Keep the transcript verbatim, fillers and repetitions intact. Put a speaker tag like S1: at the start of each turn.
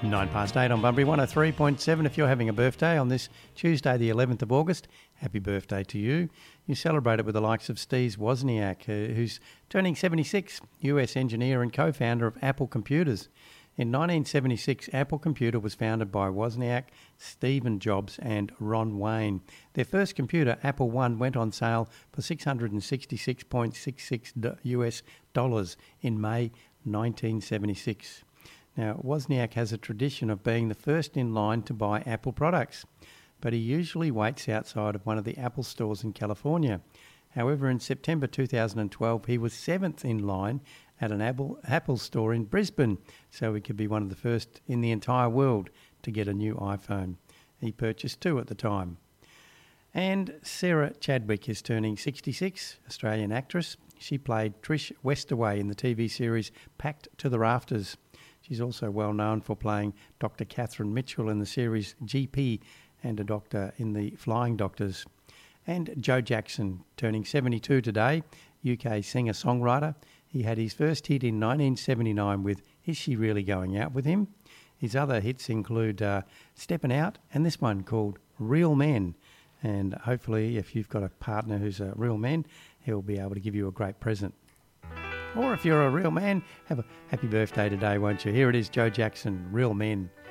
S1: Nine past eight on Bunbury one oh three point seven. If you're having a birthday on this Tuesday, the eleventh of August, happy birthday to you. You celebrate it with the likes of Steve Wozniak, uh, who's turning seventy-six, U S engineer and co-founder of Apple Computers. In nineteen seventy-six, Apple Computer was founded by Wozniak, Stephen Jobs and Ron Wayne. Their first computer, Apple One, went on sale for six hundred sixty-six point six six U S dollars in May nineteen seventy-six. Now, Wozniak has a tradition of being the first in line to buy Apple products, but he usually waits outside of one of the Apple stores in California. However, in September two thousand twelve, he was seventh in line at an Apple, Apple store in Brisbane, so he could be one of the first in the entire world to get a new iPhone. He purchased two at the time. And Sarah Chadwick is turning sixty-six, Australian actress. She played Trish Westaway in the T V series Packed to the Rafters. She's also well known for playing Doctor Catherine Mitchell in the series G P and a doctor in the Flying Doctors. And Joe Jackson, turning seventy-two today, U K singer-songwriter. He had his first hit in nineteen seventy-nine with Is She Really Going Out With Him? His other hits include uh, Steppin' Out and this one called Real Men. And hopefully if you've got a partner who's a real man, he'll be able to give you a great present. Or if you're a real man, have a happy birthday today, won't you? Here it is, Joe Jackson, Real Men.